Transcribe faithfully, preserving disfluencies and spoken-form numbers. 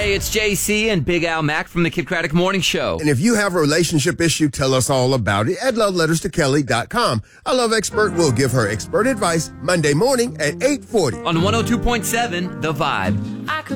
Hey, it's J C and Big Al Mack from the Kid Craddock Morning Show. And if you have a relationship issue, tell us all about it at love letters to kelly dot com. A love expert will give her expert advice Monday morning at eight forty. On one oh two point seven, The Vibe. I could